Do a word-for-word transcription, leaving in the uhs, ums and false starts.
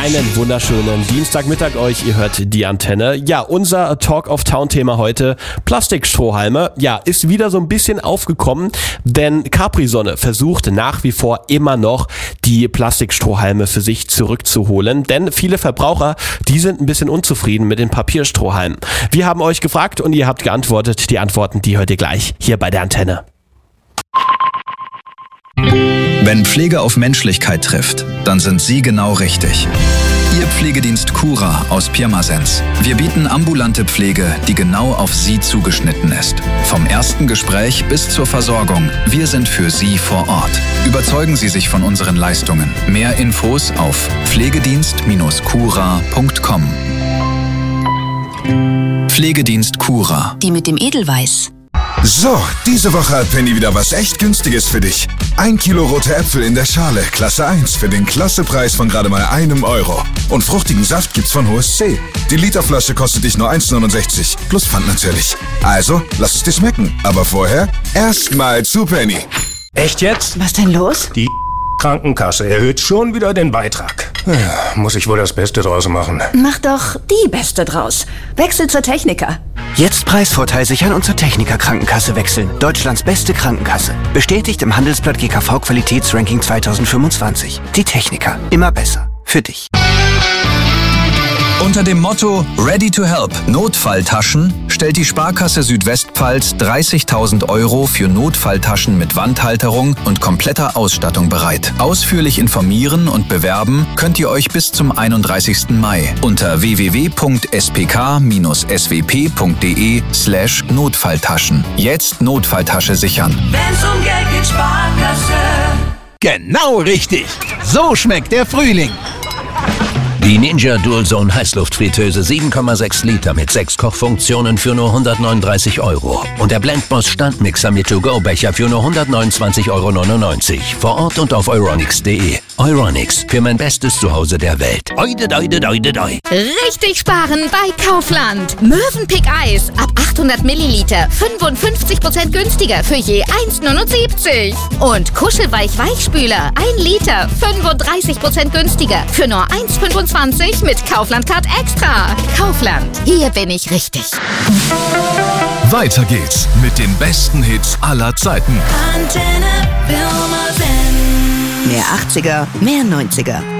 Einen wunderschönen Dienstagmittag euch, ihr hört die Antenne. Ja, unser Talk of Town Thema heute, Plastikstrohhalme. Ja, ist wieder so ein bisschen aufgekommen, denn Capri-Sonne versucht nach wie vor immer noch, die Plastikstrohhalme für sich zurückzuholen, denn viele Verbraucher, die sind ein bisschen unzufrieden mit den Papierstrohhalmen. Wir haben euch gefragt und ihr habt geantwortet. Die Antworten, die hört ihr gleich hier bei der Antenne. Wenn Pflege auf Menschlichkeit trifft, dann sind Sie genau richtig. Ihr Pflegedienst Cura aus Pirmasens. Wir bieten ambulante Pflege, die genau auf Sie zugeschnitten ist. Vom ersten Gespräch bis zur Versorgung. Wir sind für Sie vor Ort. Überzeugen Sie sich von unseren Leistungen. Mehr Infos auf pflegedienst cura punkt com. Pflegedienst Cura. Die mit dem Edelweiß. So, diese Woche hat Penny wieder was echt Günstiges für dich. Ein Kilo rote Äpfel in der Schale, Klasse eins, für den Klassepreis von gerade mal einem Euro. Und fruchtigen Saft gibt's von H O S C. Die Literflasche kostet dich nur eins neunundsechzig, plus Pfand natürlich. Also, lass es dir schmecken. Aber vorher erstmal zu Penny. Echt jetzt? Was denn los? Die Krankenkasse erhöht schon wieder den Beitrag. Ja, muss ich wohl das Beste draus machen. Mach doch die Beste draus. Wechsel zur Techniker. Jetzt Preisvorteil sichern und zur Techniker Krankenkasse wechseln. Deutschlands beste Krankenkasse. Bestätigt im Handelsblatt G K V Qualitätsranking zweitausendfünfundzwanzig. Die Techniker. Immer besser. Für dich. Unter dem Motto Ready to Help Notfalltaschen stellt die Sparkasse Südwestpfalz dreißigtausend Euro für Notfalltaschen mit Wandhalterung und kompletter Ausstattung bereit. Ausführlich informieren und bewerben könnt ihr euch bis zum einunddreißigsten Mai unter w w w punkt s p k s w p punkt d e slash Notfalltaschen. Jetzt Notfalltasche sichern. Wenn's um Geld geht, Sparkasse. Genau richtig. So schmeckt der Frühling. Die Ninja Dualzone Heißluftfritteuse sieben Komma sechs Liter mit sechs Kochfunktionen für nur hundertneununddreißig Euro. Und der Blendboss Standmixer mit To-Go-Becher für nur hundertneunundzwanzig Euro neunundneunzig. Vor Ort und auf euronics punkt de. Euronics, für mein bestes Zuhause der Welt. Oide, oide, oide, oide. Richtig sparen bei Kaufland. Mövenpick Eis ab achthundert Milliliter, fünfundfünfzig Prozent günstiger für je eins neunundsiebzig. Und Kuschelweich Weichspüler, ein Liter, fünfunddreißig Prozent günstiger für nur eins fünfundzwanzig mit Kaufland Card Extra. Kaufland, hier bin ich richtig. Weiter geht's mit den besten Hits aller Zeiten. Mehr achtziger, mehr neunziger.